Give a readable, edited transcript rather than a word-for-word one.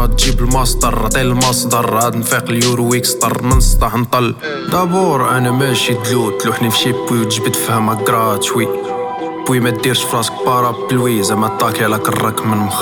الهضرة تجيب المصدر عطي المصدر عاد نفيق اليورو ويكستر من سطح نطل دابور انا ماشي دلوت تلوحني في شي بوي وتجبد فهمها كراتشوي بوي ما ديرش فراسك بارا بلوي زعما طاكي على كراك من مخ